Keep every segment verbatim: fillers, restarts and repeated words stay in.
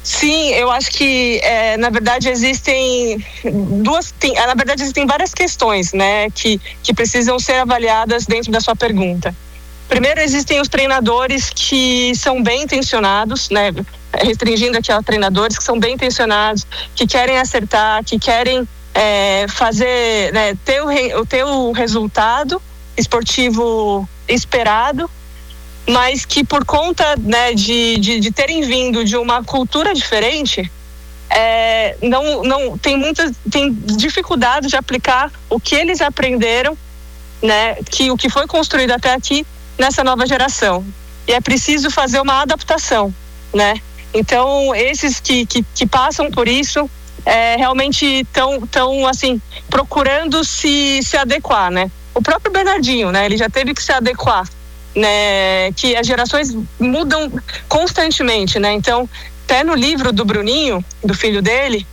Sim, eu acho que, é, na verdade, existem duas, tem, na verdade, existem várias questões, né, que, que precisam ser avaliadas dentro da sua pergunta. Primeiro, existem os treinadores que são bem intencionados, né, restringindo aqui a treinadores que são bem intencionados, que querem acertar, que querem é, fazer, né, ter, o, ter o resultado esportivo esperado, mas que por conta, né, de, de, de terem vindo de uma cultura diferente, é, não, não, tem muitas tem dificuldade de aplicar o que eles aprenderam, né, que o que foi construído até aqui nessa nova geração. E é preciso fazer uma adaptação, né? Então, esses que, que, que passam por isso é, realmente estão tão, assim, procurando se, se adequar, né? O próprio Bernardinho, né? Ele já teve que se adequar, né? Que as gerações mudam constantemente, né? Então, até no livro do Bruninho, do filho dele,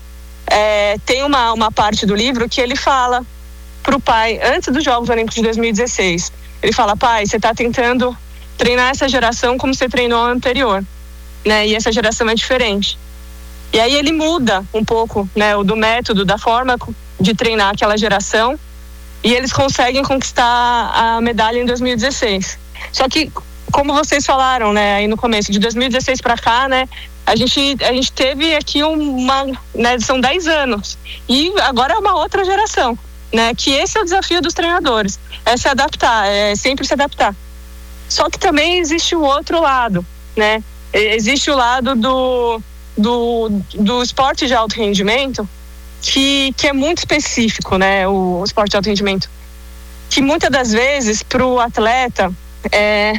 é, tem uma, uma parte do livro que ele fala pro pai, antes dos Jogos Olímpicos de dois mil e dezesseis, ele fala: pai, você está tentando treinar essa geração como você treinou a anterior, né? E essa geração é diferente. E aí ele muda um pouco, né, o do método, da forma de treinar aquela geração, e eles conseguem conquistar a medalha em dois mil e dezesseis. Só que, como vocês falaram, né, aí no começo, de dois mil e dezesseis para cá, né, a gente, a gente teve aqui uma, né, são dez anos, e agora é uma outra geração, né, que esse é o desafio dos treinadores, é se adaptar, é sempre se adaptar. Só que também existe o outro lado, né, existe o lado do, do, do esporte de alto rendimento, que, que é muito específico, né, o, o esporte de alto rendimento, que muitas das vezes para o atleta é,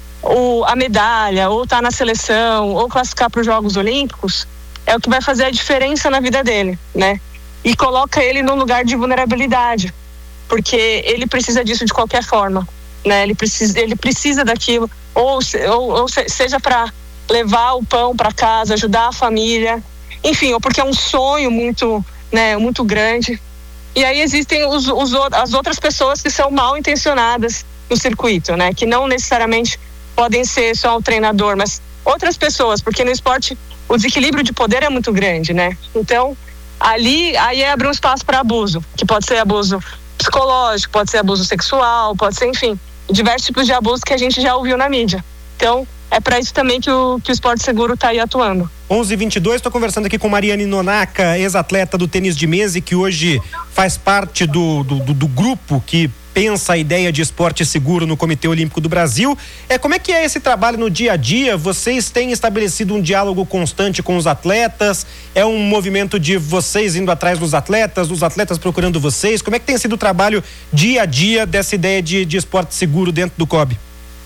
o, a medalha, ou estar tá na seleção, ou classificar para os Jogos Olímpicos, é o que vai fazer a diferença na vida dele, né? E coloca ele num lugar de vulnerabilidade, porque ele precisa disso de qualquer forma, né? Ele precisa, ele precisa daquilo, ou, ou, ou seja para levar o pão para casa, ajudar a família, enfim, ou porque é um sonho muito, né, muito grande. E aí existem os, os, as outras pessoas que são mal intencionadas no circuito, né? Que não necessariamente podem ser só o treinador, mas outras pessoas, porque no esporte o desequilíbrio de poder é muito grande, né? Então, ali, aí abre um espaço para abuso, que pode ser abuso psicológico, pode ser abuso sexual, pode ser, enfim, diversos tipos de abuso que a gente já ouviu na mídia. Então, é para isso também que o, que o Esporte Seguro está aí atuando. onze e vinte e dois, estou conversando aqui com Mariane Nonaka, ex-atleta do tênis de mesa e que hoje faz parte do, do, do, do grupo que pensa a ideia de esporte seguro no Comitê Olímpico do Brasil. É, como é que é esse trabalho no dia a dia? Vocês têm estabelecido um diálogo constante com os atletas? É um movimento de vocês indo atrás dos atletas, os atletas procurando vocês? Como é que tem sido o trabalho dia a dia dessa ideia de, de esporte seguro dentro do C O B?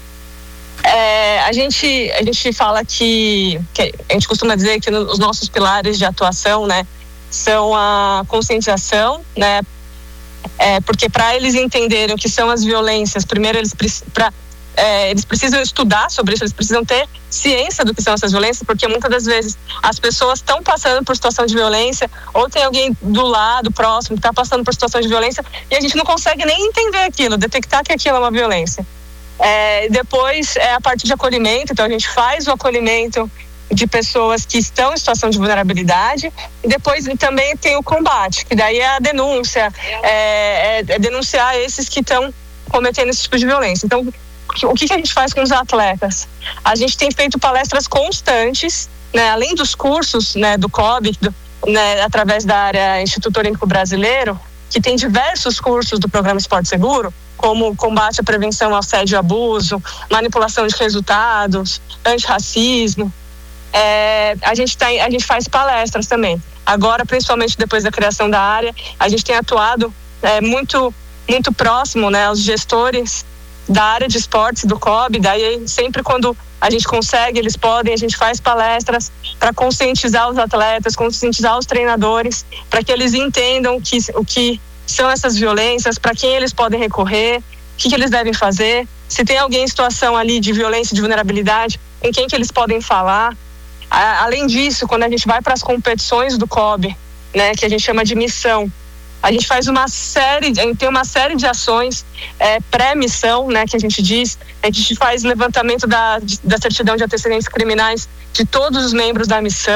É, a gente, a gente fala que, que a gente costuma dizer que os nossos pilares de atuação, né, são a conscientização, né, é, porque para eles entenderem o que são as violências, primeiro eles, pra, é, eles precisam estudar sobre isso, eles precisam ter ciência do que são essas violências, porque muitas das vezes as pessoas estão passando por situação de violência, ou tem alguém do lado, próximo, que está passando por situação de violência, e a gente não consegue nem entender aquilo, detectar que aquilo é uma violência. É, depois é a parte de acolhimento, então a gente faz o acolhimento de pessoas que estão em situação de vulnerabilidade, e depois também tem o combate, que daí é a denúncia, é, é, é denunciar esses que estão cometendo esse tipo de violência. Então, o que, que a gente faz com os atletas? A gente tem feito palestras constantes, né, além dos cursos, né, do C O B, do, né, através da área Instituto Olímpico Brasileiro, que tem diversos cursos do programa Esporte Seguro, como combate à prevenção ao assédio e abuso, manipulação de resultados, antirracismo. É, a, gente tem, a gente faz palestras também. Agora, principalmente depois da criação da área, a gente tem atuado é, muito, muito próximo, né, aos gestores da área de esportes do C O B. Daí, sempre quando a gente consegue, eles podem, a gente faz palestras para conscientizar os atletas, conscientizar os treinadores, para que eles entendam que, o que são essas violências, para quem eles podem recorrer, o que, que eles devem fazer, se tem alguém em situação ali de violência, de vulnerabilidade, em quem que eles podem falar. A, além disso, quando a gente vai para as competições do C O B, né, que a gente chama de missão, a gente faz uma série, a gente tem uma série de ações é, pré-missão, né, que a gente diz, a gente faz levantamento da, da certidão de antecedentes criminais de todos os membros da missão.